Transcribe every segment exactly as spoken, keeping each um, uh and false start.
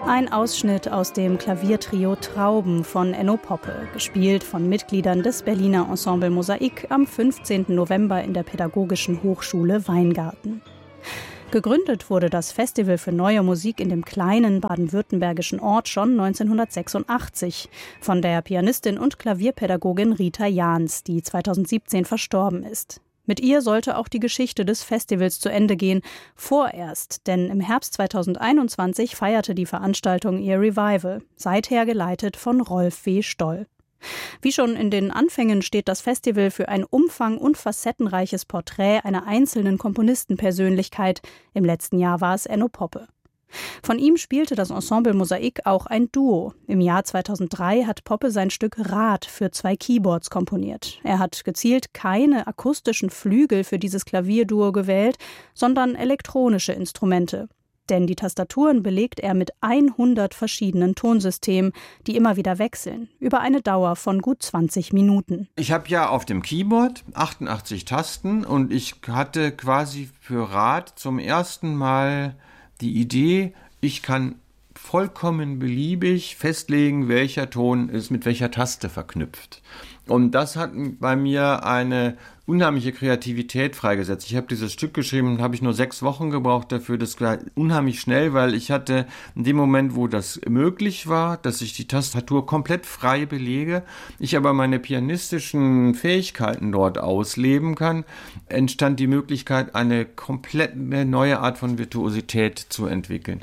Ein Ausschnitt aus dem Klaviertrio Trauben von Enno Poppe, gespielt von Mitgliedern des Berliner Ensemble Mosaik am fünfzehnten November in der Pädagogischen Hochschule Weingarten. Gegründet wurde das Festival für Neue Musik in dem kleinen baden-württembergischen Ort schon neunzehnhundertsechsundachtzig von der Pianistin und Klavierpädagogin Rita Jahns, die zweitausendsiebzehn verstorben ist. Mit ihr sollte auch die Geschichte des Festivals zu Ende gehen, vorerst, denn im Herbst zweitausendeinundzwanzig feierte die Veranstaltung ihr Revival, seither geleitet von Rolf W. Stoll. Wie schon in den Anfängen steht das Festival für ein umfang- und facettenreiches Porträt einer einzelnen Komponistenpersönlichkeit. Im letzten Jahr war es Enno Poppe. Von ihm spielte das Ensemble Mosaik auch ein Duo. Im Jahr zweitausenddrei hat Poppe sein Stück Rad für zwei Keyboards komponiert. Er hat gezielt keine akustischen Flügel für dieses Klavierduo gewählt, sondern elektronische Instrumente. Denn die Tastaturen belegt er mit hundert verschiedenen Tonsystemen, die immer wieder wechseln, über eine Dauer von gut zwanzig Minuten. Ich habe ja auf dem Keyboard achtundachtzig Tasten und ich hatte quasi für Rad zum ersten Mal die Idee, ich kann vollkommen beliebig festlegen, welcher Ton ist mit welcher Taste verknüpft. Und das hat bei mir eine unheimliche Kreativität freigesetzt. Ich habe dieses Stück geschrieben, habe ich nur sechs Wochen gebraucht dafür. Das war unheimlich schnell, weil ich hatte in dem Moment, wo das möglich war, dass ich die Tastatur komplett frei belege, ich aber meine pianistischen Fähigkeiten dort ausleben kann, entstand die Möglichkeit, eine komplett neue Art von Virtuosität zu entwickeln.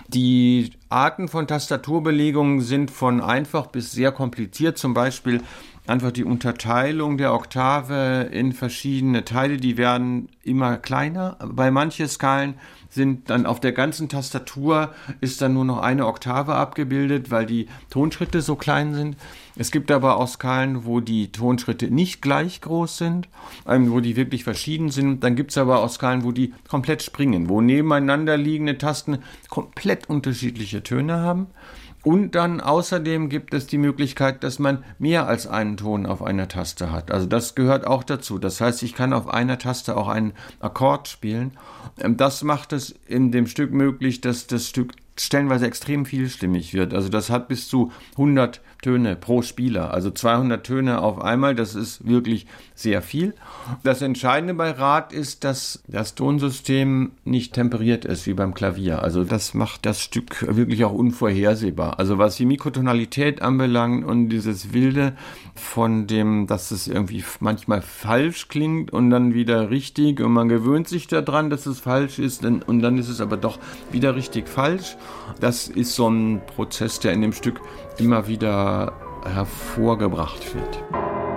Die Arten von Tastaturbelegungen sind von einfach bis sehr kompliziert, zum Beispiel einfach die Unterteilung der Oktave in verschiedene Teile, die werden immer kleiner. Bei manchen Skalen sind dann auf der ganzen Tastatur ist dann nur noch eine Oktave abgebildet, weil die Tonschritte so klein sind. Es gibt aber auch Skalen, wo die Tonschritte nicht gleich groß sind, wo die wirklich verschieden sind. Dann gibt es aber auch Skalen, wo die komplett springen, wo nebeneinander liegende Tasten komplett unterschiedliche Töne haben. Und dann außerdem gibt es die Möglichkeit, dass man mehr als einen Ton auf einer Taste hat. Also das gehört auch dazu. Das heißt, ich kann auf einer Taste auch einen Akkord spielen. Das macht es in dem Stück möglich, dass das Stück stellenweise extrem vielstimmig wird. Also das hat bis zu hundert Töne pro Spieler, also zweihundert Töne auf einmal, das ist wirklich sehr viel. Das Entscheidende bei Rad ist, dass das Tonsystem nicht temperiert ist wie beim Klavier. Also das macht das Stück wirklich auch unvorhersehbar. Also was die Mikrotonalität anbelangt und dieses Wilde von dem, dass es irgendwie manchmal falsch klingt und dann wieder richtig und man gewöhnt sich daran, dass es falsch ist und dann ist es aber doch wieder richtig falsch. Das ist so ein Prozess, der in dem Stück immer wieder hervorgebracht wird.